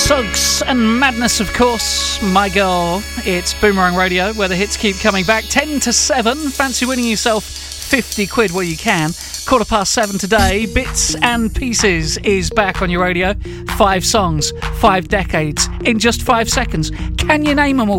Suggs and Madness, of course. My girl, it's Boomerang Radio, where the hits keep coming back. 10 to 7. Fancy winning yourself 50 quid? Well, you can. 7:15 today. Bits and Pieces is back on your radio. 5 songs, 5 decades, in just 5 seconds. Can you name them all?